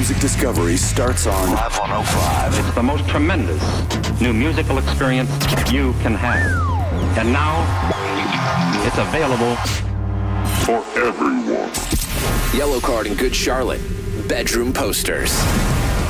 music discovery starts on Live 105. It's the most tremendous new musical experience you can have. And now, it's available for everyone. Yellow Card and Good Charlotte. Bedroom Posters.